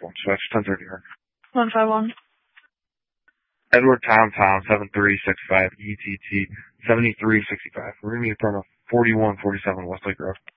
Switch, 1030 here. 151. Edward Tom 7365 ETT 7365. We're going to be in front of 4147 Westlake Road.